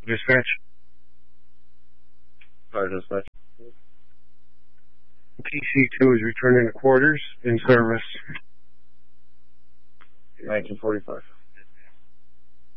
Dispatch. Fire dispatch. TC2 is returning to quarters in service. 1945.